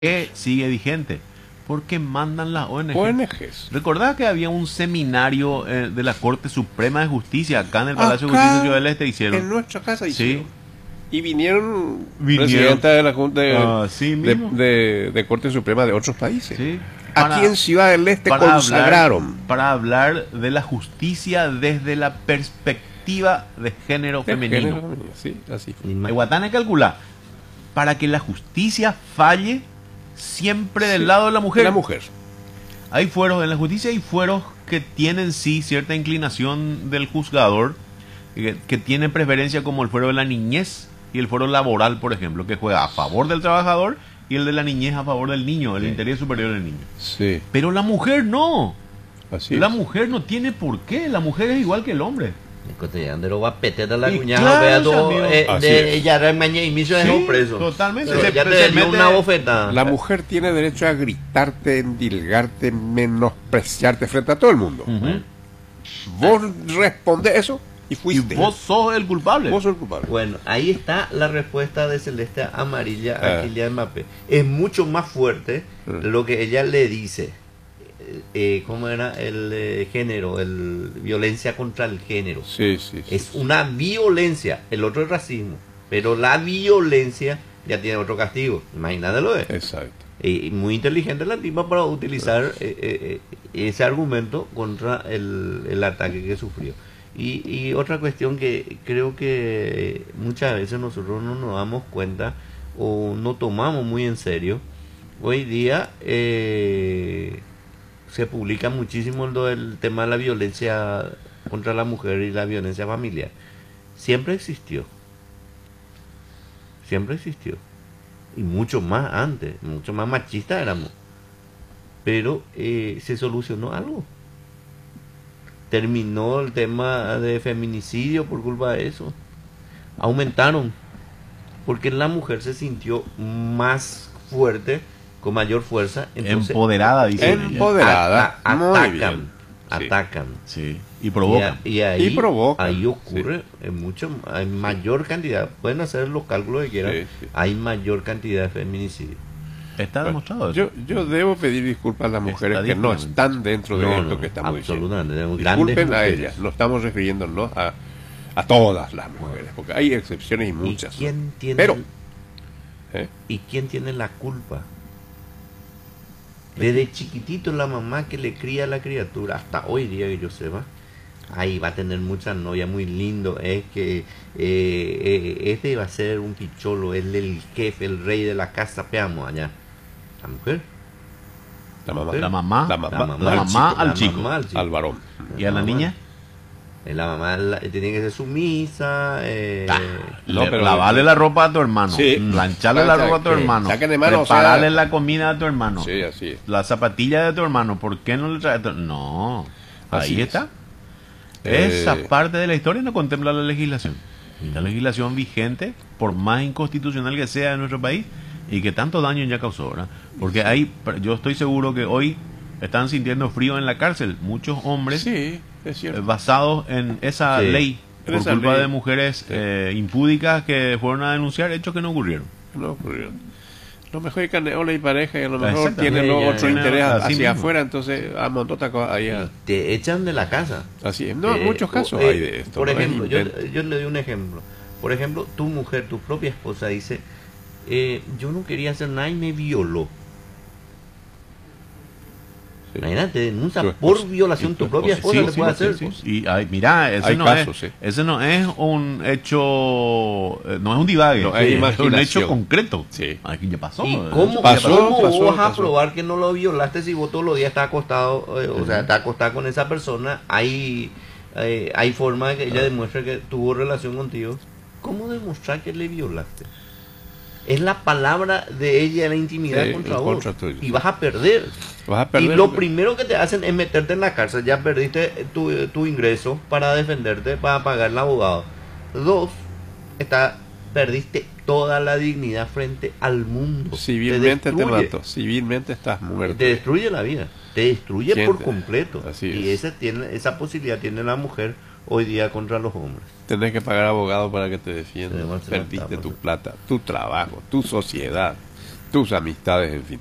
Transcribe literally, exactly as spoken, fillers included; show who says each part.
Speaker 1: qué sigue vigente? Porque mandan las O N G.
Speaker 2: O N Ges.
Speaker 1: ¿Recordás que había un seminario eh, de la Corte Suprema de Justicia acá en el Palacio
Speaker 2: Acá,
Speaker 1: de Justicia de Ciudad del Este? Hicieron.
Speaker 2: En nuestra casa
Speaker 1: Sí.
Speaker 2: hicieron. Y vinieron,
Speaker 1: Vinieron.
Speaker 2: presidentes de la Junta de,
Speaker 1: Ah, sí
Speaker 2: de,
Speaker 1: mismo.
Speaker 2: de- de Corte Suprema de otros países.
Speaker 1: Sí.
Speaker 2: Aquí en Ciudad del Este
Speaker 1: para
Speaker 2: consagraron.
Speaker 1: hablar, para hablar de la justicia desde la perspectiva de género
Speaker 2: De
Speaker 1: femenino.
Speaker 2: género femenino, sí, así fue.
Speaker 1: Eguatán es calcular para que la justicia falle siempre del
Speaker 2: Sí,
Speaker 1: lado de la mujer.
Speaker 2: La mujer.
Speaker 1: Hay fueros en la justicia, hay fueros que tienen sí cierta inclinación del juzgador, que, que tienen preferencia, como el fuero de la niñez y el fuero laboral, por ejemplo, que juega a favor del trabajador, y el de la niñez a favor del niño, el
Speaker 2: Sí.
Speaker 1: interés superior del niño.
Speaker 2: Sí,
Speaker 1: Pero la mujer no.
Speaker 2: así
Speaker 1: La
Speaker 2: es.
Speaker 1: mujer no tiene por qué. La mujer es igual que el hombre.
Speaker 3: El cotidiano de los guapetes de la
Speaker 1: Y
Speaker 3: cuñada,
Speaker 1: claro,
Speaker 3: vea
Speaker 1: sí,
Speaker 3: todo,
Speaker 1: amigo.
Speaker 3: eh,
Speaker 2: Así
Speaker 3: de
Speaker 2: es.
Speaker 3: ella era mañana y me hizo
Speaker 1: Sí,
Speaker 3: dejó preso.
Speaker 1: totalmente.
Speaker 3: Pero
Speaker 1: Se-
Speaker 3: ya
Speaker 1: se
Speaker 3: te dio
Speaker 1: mete-
Speaker 3: una bofetada.
Speaker 2: La mujer tiene derecho a gritarte, endilgarte, menospreciarte frente a todo el mundo.
Speaker 1: Ujú.
Speaker 2: Vos respondes eso y
Speaker 1: Y
Speaker 2: fuiste.
Speaker 1: vos sos el culpable.
Speaker 2: Vos sos el culpable.
Speaker 3: Bueno, ahí está la respuesta de Celeste Amarilla
Speaker 2: Ah.
Speaker 3: a Kylian Mbappé. Es mucho más fuerte
Speaker 2: Mm.
Speaker 3: lo que ella le dice. Eh, eh, ¿Cómo era el eh, género? El violencia contra el género.
Speaker 2: Sí, sí, sí.
Speaker 3: Es una violencia. El otro es racismo. Pero la violencia ya tiene otro castigo. Imagínatelo. Eh.
Speaker 2: Exacto.
Speaker 3: Y muy inteligente la tipa para utilizar eh, eh, eh, ese argumento contra el, el ataque que sufrió. Y, y otra cuestión que creo que muchas veces nosotros no nos damos cuenta o no tomamos muy en serio. Hoy día eh, se publica muchísimo lo del tema de la violencia contra la mujer y la violencia familiar. Siempre existió. Siempre existió. Y mucho más antes, mucho más machistas éramos. Pero eh, se solucionó algo. Terminó el tema de feminicidio por culpa de eso. Aumentaron. Porque la mujer se sintió más fuerte, con mayor fuerza. Entonces,
Speaker 1: Empoderada, dice ella.
Speaker 2: Empoderada.
Speaker 3: a- a-
Speaker 2: Muy
Speaker 3: atacan.
Speaker 2: bien. Sí.
Speaker 3: Atacan.
Speaker 1: Sí. Y
Speaker 3: Y,
Speaker 1: provocan.
Speaker 3: a- y ahí,
Speaker 2: Y provocan,
Speaker 3: ahí ocurre en mucho, hay mayor cantidad. Pueden hacer los cálculos que quieran.
Speaker 2: Sí, sí.
Speaker 3: Hay mayor cantidad de feminicidio.
Speaker 1: Está demostrado eso.
Speaker 2: Yo, yo debo pedir disculpas a las mujeres que no
Speaker 1: Estadísticamente.
Speaker 2: están dentro de
Speaker 3: No,
Speaker 2: esto
Speaker 3: no,
Speaker 2: que estamos diciendo.
Speaker 3: absolutamente. Tenemos grandes
Speaker 2: Disculpen a
Speaker 3: mujeres.
Speaker 2: ellas, no estamos refiriéndonos a, a todas las mujeres, porque hay excepciones y muchas.
Speaker 3: ¿Y quién
Speaker 2: ¿no?
Speaker 3: tiene,
Speaker 2: Pero, ¿eh?
Speaker 3: ¿y quién tiene la culpa? Desde chiquitito la mamá que le cría a la criatura, hasta hoy día que yo sepa, ahí va a tener muchas novias, muy lindo, es que eh, eh, este va a ser un picholo, es el jefe, el rey de la casa, veamos allá. La mujer,
Speaker 2: La mamá,
Speaker 1: La mamá,
Speaker 2: la mamá,
Speaker 1: la mamá al
Speaker 3: la
Speaker 1: chico.
Speaker 3: mamá al chico.
Speaker 2: al varón.
Speaker 1: ¿Y a la
Speaker 3: mamá.
Speaker 1: niña?
Speaker 3: Eh, La mamá la- tiene que ser sumisa, eh,
Speaker 2: No,
Speaker 1: Le-
Speaker 2: pero-
Speaker 1: lavarle la ropa a tu hermano,
Speaker 2: Sí.
Speaker 1: plancharle la
Speaker 2: Plancha,
Speaker 1: ropa a tu
Speaker 2: que
Speaker 1: hermano,
Speaker 2: saquen de mano, o sea-
Speaker 1: prepararle la comida a tu hermano,
Speaker 2: Sí, así es.
Speaker 1: la zapatilla de tu hermano, ¿por qué no le traes? tu- No,
Speaker 2: Así
Speaker 1: ahí
Speaker 2: es.
Speaker 1: está.
Speaker 2: Eh,
Speaker 1: Esa parte de la historia no contempla la legislación. Y la legislación vigente, por más inconstitucional que sea en nuestro país, y que tanto daño ya causó, ¿verdad? Porque ahí, yo estoy seguro que hoy están sintiendo frío en la cárcel muchos hombres
Speaker 2: Sí, es
Speaker 1: eh,
Speaker 2: cierto.
Speaker 1: basados en esa
Speaker 3: Sí.
Speaker 1: ley,
Speaker 2: En
Speaker 1: por
Speaker 2: esa
Speaker 1: culpa
Speaker 2: ley.
Speaker 1: de mujeres eh, impúdicas que fueron a denunciar hechos que no ocurrieron.
Speaker 2: No ocurrió. A lo mejor hay caneola y pareja y a lo mejor
Speaker 1: Exactamente.
Speaker 2: tienen
Speaker 3: Ya,
Speaker 2: luego
Speaker 3: ya,
Speaker 2: otro
Speaker 3: ya.
Speaker 2: interés
Speaker 1: Así
Speaker 2: hacia
Speaker 1: mismo.
Speaker 2: afuera, entonces a montón de cosas ahí. a-
Speaker 3: te echan de la casa.
Speaker 2: Así es. No,
Speaker 3: Eh,
Speaker 2: muchos casos
Speaker 3: eh,
Speaker 2: hay de esto.
Speaker 3: Por
Speaker 2: ¿no? Es
Speaker 3: ejemplo, yo,
Speaker 2: invento.
Speaker 3: yo le doy un ejemplo. Por ejemplo, tu mujer, tu propia esposa dice, eh, yo no quería hacer nada y me violó.
Speaker 2: Sí.
Speaker 3: Imagínate, denuncia
Speaker 2: Tu
Speaker 3: por
Speaker 2: esposa.
Speaker 3: violación,
Speaker 2: Y tu
Speaker 3: tu propia
Speaker 2: esposa.
Speaker 3: esposa
Speaker 2: Sí,
Speaker 3: le puede
Speaker 2: sí,
Speaker 3: hacer.
Speaker 2: sí,
Speaker 3: pues.
Speaker 2: sí.
Speaker 1: Y ay, mira, ese
Speaker 2: Hay
Speaker 1: no
Speaker 2: casos,
Speaker 1: es,
Speaker 2: sí.
Speaker 1: ese no es un hecho, eh, no es un divague,
Speaker 2: No,
Speaker 1: sí,
Speaker 2: es
Speaker 1: es un
Speaker 2: imaginación.
Speaker 1: hecho concreto.
Speaker 2: Sí.
Speaker 1: Aquí ya pasó.
Speaker 3: ¿Y
Speaker 1: eh,
Speaker 3: cómo,
Speaker 2: Pasó,
Speaker 3: cómo
Speaker 2: pasó,
Speaker 3: vos vas a
Speaker 2: pasó.
Speaker 3: probar que no lo violaste si vos todos los días estás acostado, eh, o sea, estás acostado con esa persona? Hay, eh, hay forma de que ella demuestre que tuvo relación contigo. ¿Cómo demostrar que le violaste? Es la palabra de ella en la intimidad
Speaker 2: Sí,
Speaker 3: contra
Speaker 2: en
Speaker 3: vos.
Speaker 2: contra tuyo.
Speaker 3: Y vas a perder.
Speaker 2: Vas a perder
Speaker 3: Y lo
Speaker 2: porque-
Speaker 3: primero que te hacen es meterte en la cárcel. Ya perdiste tu, tu ingreso para defenderte, para pagar el abogado. Dos, está, perdiste toda la dignidad frente al mundo.
Speaker 2: Civilmente te,
Speaker 3: destruye,
Speaker 2: mato. Civilmente estás muerto.
Speaker 3: Te destruye la vida. Te destruye
Speaker 2: ¿Quién
Speaker 3: por
Speaker 2: te-
Speaker 3: completo.
Speaker 2: Así
Speaker 3: y
Speaker 2: es.
Speaker 3: esa, tiene, esa posibilidad tiene la mujer hoy día contra los hombres.
Speaker 2: Tenés que pagar abogado para que te defienda.
Speaker 3: Tenemos que
Speaker 2: Perdiste
Speaker 3: levantarnos.
Speaker 2: tu plata, tu trabajo, tu sociedad. tus amistades, en fin.